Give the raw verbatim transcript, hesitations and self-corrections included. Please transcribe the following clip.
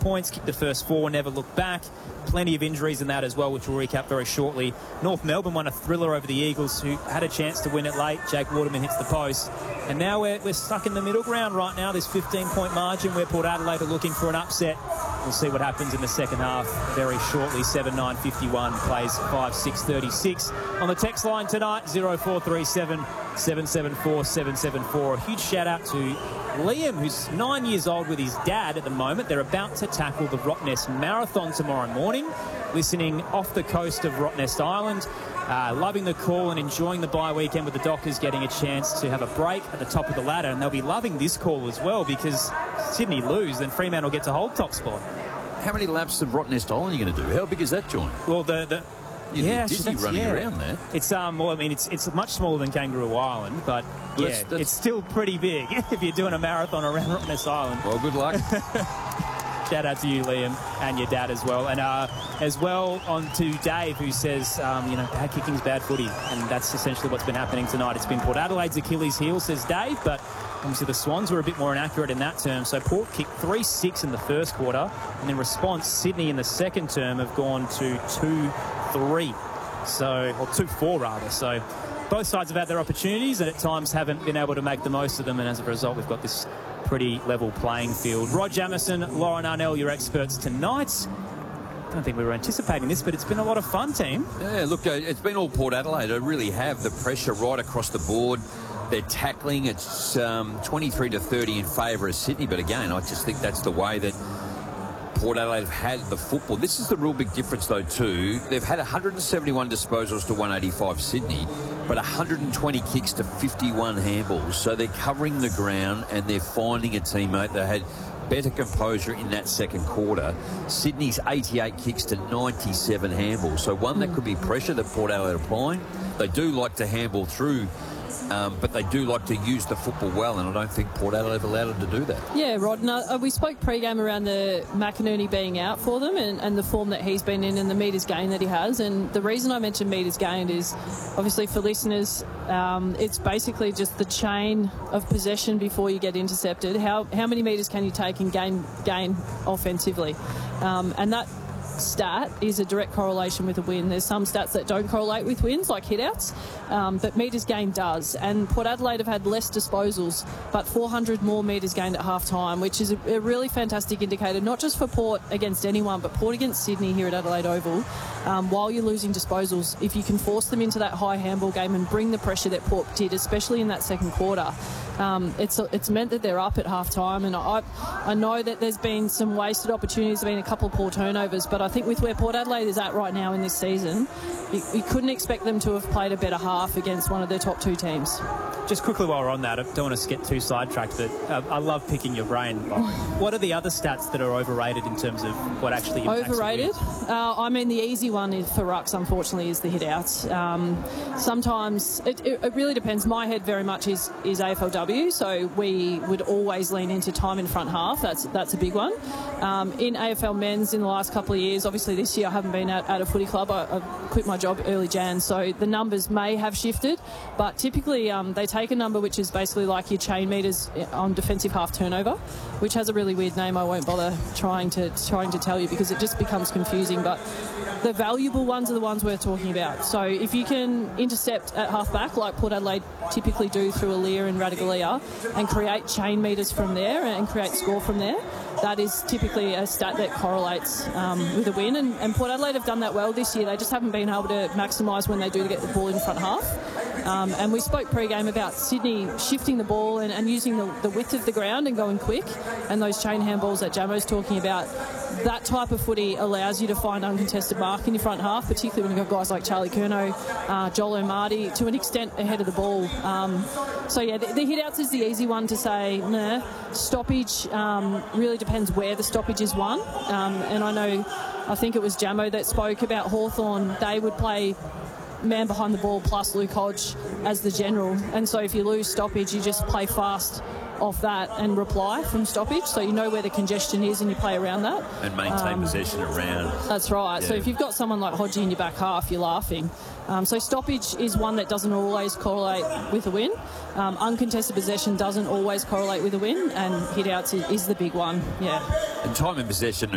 points, kicked the first four, never looked back. Plenty of injuries in that as well, which we'll recap very shortly. North Melbourne won a thriller over the Eagles, who had a chance to win it late. Jake Waterman hits the post. And now we're, we're stuck in the middle ground right now, this fifteen-point margin where Port Adelaide are looking for an upset. We'll see what happens in the second half very shortly. seven nine fifty-one plays five six thirty-six. On the text line tonight, zero four three seven, seven seven four, seven seven four. A huge shout out to Liam, who's nine years old with his dad at the moment. They're about to tackle the Rottnest Marathon tomorrow morning, listening off the coast of Rottnest Island. Uh, loving the call and enjoying the bye weekend with the Dockers getting a chance to have a break at the top of the ladder. And they'll be loving this call as well, because Sydney lose, then Fremantle get to hold top spot. How many laps of Rottnest Island are you going to do? How big is that joint? Well, the... the You'd yeah, be dizzy running yeah. around there. It's um, well, I mean, it's it's much smaller than Kangaroo Island, but yeah, that's, that's... it's still pretty big if you're doing a marathon around Rottnest Island. Well, good luck. Shout out to you, Liam, and your dad as well. And uh, as well on to Dave, who says, um, you know, bad kicking's bad footy. And that's essentially what's been happening tonight. It's been Port Adelaide's Achilles heel, says Dave, but obviously the Swans were a bit more inaccurate in that term. So Port kicked three six in the first quarter. And in response, Sydney in the second term have gone to two three. So, or two four rather. So both sides have had their opportunities and at times haven't been able to make the most of them. And as a result, we've got this pretty level playing field. Rod Jamieson, Lauren Arnell, your experts tonight. I don't think we were anticipating this, but it's been a lot of fun, team. Yeah, look, uh, it's been all Port Adelaide. They really have the pressure right across the board. They're tackling. It's um, twenty-three to thirty in favour of Sydney. But again, I just think that's the way that Port Adelaide have had the football. This is the real big difference, though, too. They've had one hundred seventy-one disposals to one eighty-five Sydney, but one hundred twenty kicks to fifty-one handballs. So they're covering the ground and they're finding a teammate. They had better composure in that second quarter. Sydney's eighty-eight kicks to ninety-seven handballs. So one that could be pressure that Port Adelaide are applying. They do like to handball through, Um, but they do like to use the football well, and I don't think Port Adelaide have allowed them to do that. Yeah, Rod, and, uh, we spoke pre-game around the McInerney being out for them and, and the form that he's been in and the metres gained that he has. And the reason I mentioned metres gained is, obviously for listeners, um, it's basically just the chain of possession before you get intercepted. How how many metres can you take and gain, gain offensively? Um, and that stat is a direct correlation with a win. There's some stats that don't correlate with wins, like hitouts, um, but metres gained does. And Port Adelaide have had less disposals, but four hundred more metres gained at half time, which is a, a really fantastic indicator, not just for Port against anyone, but Port against Sydney here at Adelaide Oval. Um, while you're losing disposals, if you can force them into that high handball game and bring the pressure that Port did, especially in that second quarter, um, it's it's meant that they're up at half time. And I I know that there's been some wasted opportunities, there's been a couple of poor turnovers, but I think with where Port Adelaide is at right now in this season, you, you couldn't expect them to have played a better half against one of their top two teams. Just quickly while we're on that, I don't want to get too sidetracked, but uh, I love picking your brain. What are the other stats that are overrated in terms of what actually impacts Overrated? Uh, I mean, the easy one is for rucks, unfortunately, is the hit-outs. Um, sometimes, it, it, it really depends. My head very much is, is A F L W, so we would always lean into time in front half. That's that's a big one. Um, in A F L men's in the last couple of years, obviously this year I haven't been at, at a footy club. I, I quit my job early Jan, so the numbers may have shifted, but typically um, they take a number which is basically like your chain metres on defensive half turnover, which has a really weird name. I won't bother trying to trying to tell you because it just becomes confusing, but the valuable ones are the ones we're talking about. So if you can intercept at half back like Port Adelaide typically do through Aaliyah and Radaglia and create chain metres from there and create score from there, that is typically a stat that correlates um, with a win. And, and Port Adelaide have done that well this year. They just haven't been able to maximise when they do to get the ball in front half. Um, and we spoke pre-game about Sydney shifting the ball and, and using the, the width of the ground and going quick, and those chain handballs that Jamo's talking about. That type of footy allows you to find uncontested mark in your front half, particularly when you've got guys like Charlie Curnow, uh, Joel O'Marty, to an extent ahead of the ball. Um, so, yeah, the, the hit-outs is the easy one to say, nah. Stoppage um, really depends where the stoppage is won. Um, and I know, I think it was Jamo that spoke about Hawthorn. They would play man behind the ball plus Luke Hodge as the general. And so if you lose stoppage, you just play fast off that and reply from stoppage, so you know where the congestion is and you play around that and maintain um, possession around. That's right. Yeah. So if you've got someone like Hodgie in your back half, you're laughing. Um, so stoppage is one that doesn't always correlate with a win. Um, uncontested possession doesn't always correlate with a win, and hit outs is, is the big one. Yeah. And time in possession